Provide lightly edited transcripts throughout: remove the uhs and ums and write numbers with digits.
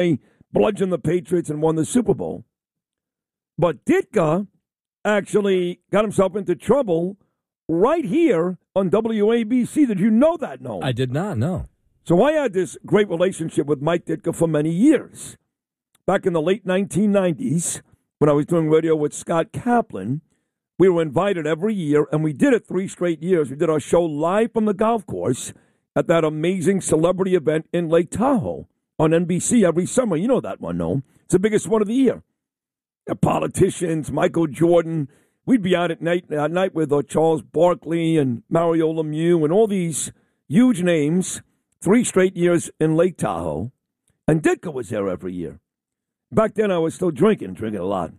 They bludgeoned the Patriots and won the Super Bowl. But Ditka actually got himself into trouble right here on WABC. Did you know that, Noam? I did not know. So I had this great relationship with Mike Ditka for many years. Back in the late 1990s, when I was doing radio with Scott Kaplan, we were invited every year, and we did it 3 straight years. We did our show live from the golf course at that amazing celebrity event in Lake Tahoe on NBC every summer. You know that one, Noam. It's the biggest one of the year. Politicians, Michael Jordan. We'd be out at night with Charles Barkley and Mario Lemieux and all these huge names, 3 straight years in Lake Tahoe. And Ditka was there every year. Back then, I was still drinking a lot.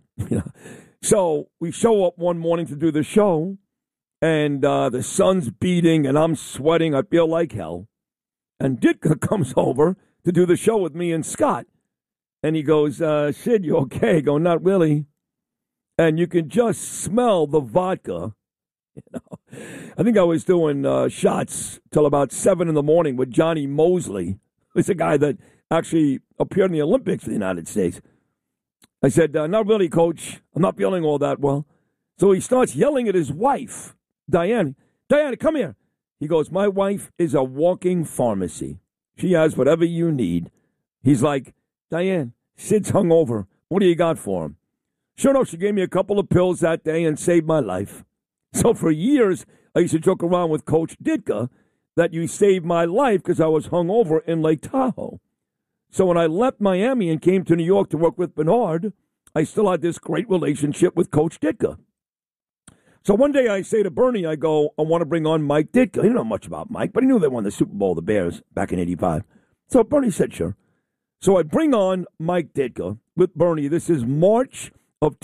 So we show up one morning to do the show, and the sun's beating, and I'm sweating. I feel like hell. And Ditka comes over to do the show with me and Scott. And he goes, Sid, you okay? I go, not really. And you can just smell the vodka. I think I was doing shots till about 7 in the morning with Johnny Mosley. He's a guy that actually appeared in the Olympics for the United States. I said, not really, Coach. I'm not feeling all that well. So he starts yelling at his wife, Diana. Diana, come here. He goes, my wife is a walking pharmacy. She has whatever you need. He's like, Diane, Sid's hungover. What do you got for him? Sure enough, she gave me a couple of pills that day and saved my life. So for years, I used to joke around with Coach Ditka that you saved my life because I was hungover in Lake Tahoe. So when I left Miami and came to New York to work with Bernard, I still had this great relationship with Coach Ditka. So one day I say to Bernie, I go, I want to bring on Mike Ditka. He didn't know much about Mike, but he knew they won the Super Bowl, the Bears, back in '85. So Bernie said, sure. So I bring on Mike Ditka with Bernie. This is March of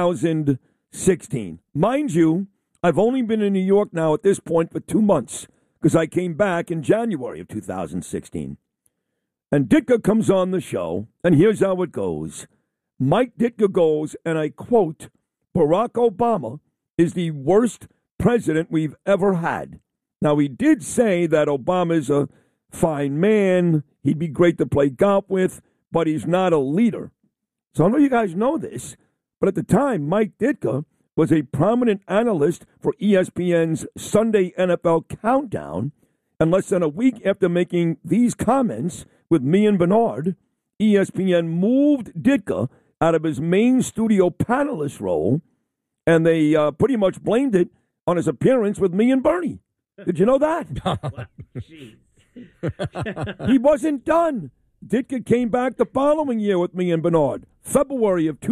2016. Mind you, I've only been in New York now at this point for 2 months because I came back in January of 2016. And Ditka comes on the show, and here's how it goes. Mike Ditka goes, and I quote, Barack Obama is the worst president we've ever had. Now, he did say that Obama's a fine man, he'd be great to play golf with, but he's not a leader. So I know you guys know this, but at the time, Mike Ditka was a prominent analyst for ESPN's Sunday NFL Countdown, and less than a week after making these comments with me and Bernard, ESPN moved Ditka out of his main studio panelist role, and they pretty much blamed it on his appearance with me and Bernie. Did you know that? He wasn't done. Ditka came back the following year with me and Bernard, February of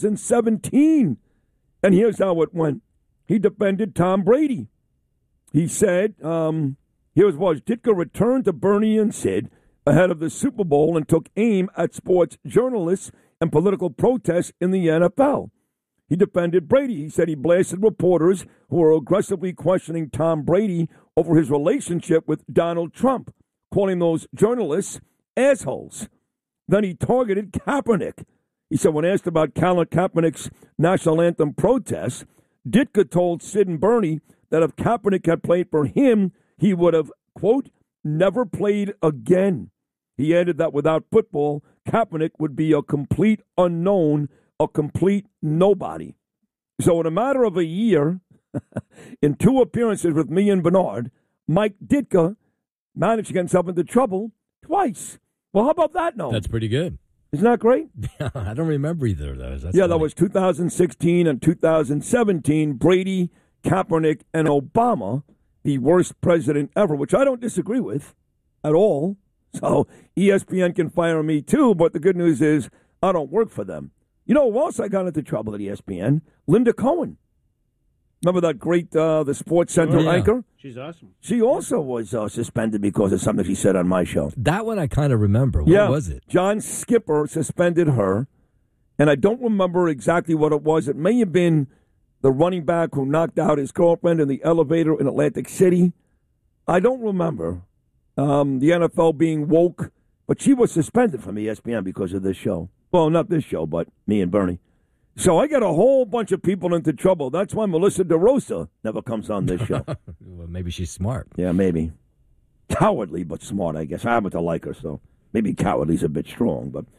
2017. And here's how it went. He defended Tom Brady. He said, here's what Ditka returned to Bernie and Sid ahead of the Super Bowl and took aim at sports journalists and political protests in the NFL. He defended Brady. He said he blasted reporters who were aggressively questioning Tom Brady over his relationship with Donald Trump, calling those journalists assholes. Then he targeted Kaepernick. He said when asked about Colin Kaepernick's national anthem protests, Ditka told Sid and Bernie that if Kaepernick had played for him, he would have, quote, never played again. He added that without football, Kaepernick would be a complete unknown, a complete nobody. So in a matter of a year, in 2 appearances with me and Bernard, Mike Ditka managed to get himself into trouble twice. Well, how about that, no? That's pretty good. Isn't that great? I don't remember either of those. That's yeah, funny. That was 2016 and 2017. Brady, Kaepernick, and Obama, the worst president ever, which I don't disagree with at all. So ESPN can fire me too, but the good news is I don't work for them. You know who else I got into trouble at ESPN? Linda Cohen. Remember that great the Sports Center anchor? She's awesome. She also was suspended because of something she said on my show. That one I kind of remember. What was it? John Skipper suspended her, and I don't remember exactly what it was. It may have been the running back who knocked out his girlfriend in the elevator in Atlantic City. I don't remember the NFL being woke, but she was suspended from ESPN because of this show. Well, not this show, but me and Bernie. So I get a whole bunch of people into trouble. That's why Melissa DeRosa never comes on this show. Well, maybe she's smart. Yeah, maybe. Cowardly, but smart, I guess. I happen to like her, so maybe cowardly's a bit strong. But